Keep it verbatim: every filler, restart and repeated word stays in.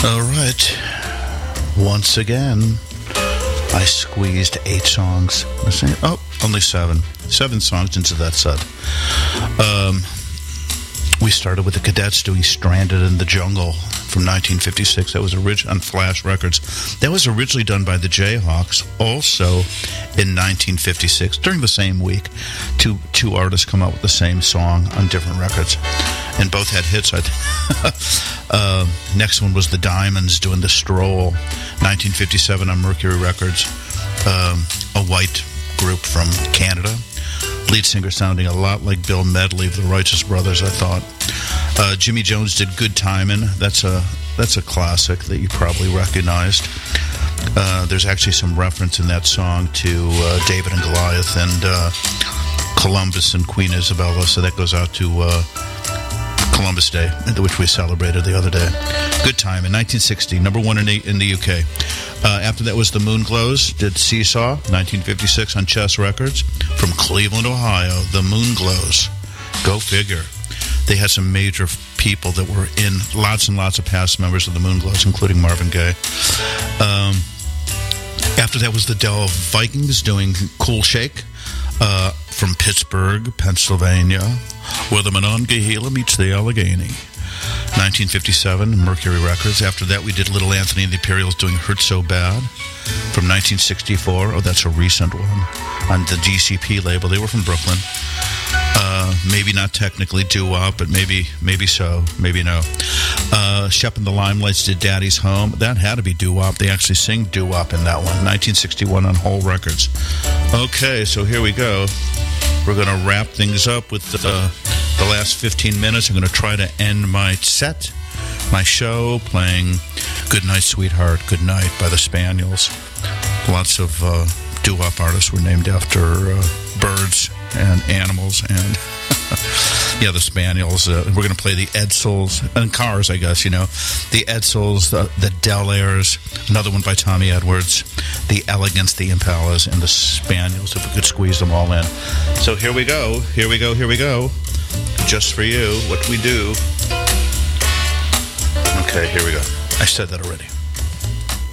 All right. Once again, I squeezed eight songs. Oh, only seven. Seven songs into that set. Um, we started with the Cadets doing Stranded in the Jungle from nineteen fifty-six. That was orig- on Flash Records. That was originally done by the Jayhawks, also in nineteen fifty-six. During the same week, two two artists come out with the same song on different records. And both had hits, I think. uh, next one was the Diamonds doing The Stroll, nineteen fifty-seven on Mercury Records. Um, a white group from Canada. Lead singer sounding a lot like Bill Medley of the Righteous Brothers, I thought. Uh, Jimmy Jones did Good Timin'. That's a that's a classic that you probably recognized. Uh, there's actually some reference in that song to uh, David and Goliath and uh, Columbus and Queen Isabella, so that goes out to uh, Columbus Day, which we celebrated the other day. Good Time in nineteen sixty, number one in the, in the U K. Uh, after that was the Moonglows, did Seesaw, nineteen fifty-six on Chess Records. From Cleveland, Ohio, the Moonglows. Go figure. They had some major people that were in, lots and lots of past members of the Moonglows, including Marvin Gaye. Um, after that was the Dell Vikings doing Cool Shake. Uh, from Pittsburgh, Pennsylvania, where the Monongahela meets the Allegheny. nineteen fifty-seven, Mercury Records. After that, we did Little Anthony and the Imperials doing Hurt So Bad. From nineteen sixty-four, oh, that's a recent one, on the G C P label. They were from Brooklyn. Uh, maybe not technically doo-wop, but maybe maybe so, maybe no. Uh, Shep and the Limelights did Daddy's Home. That had to be doo-wop. They actually sing doo-wop in that one. nineteen sixty-one on Whole Records. Okay, so here we go. We're going to wrap things up with the, the last fifteen minutes. I'm going to try to end my set, my show, playing Good Night, Sweetheart, Good Night by the Spaniels. Lots of uh, doo-wop artists were named after uh, birds and animals, and yeah, the Spaniels. Uh, we're going to play the Edsels, and cars, I guess, you know. The Edsels, the, the Delairs, another one by Tommy Edwards, the Elegants, the Impalas, and the Spaniels, if we could squeeze them all in. So here we go, here we go, here we go. Just for you, what we do. Okay, here we go. I said that already.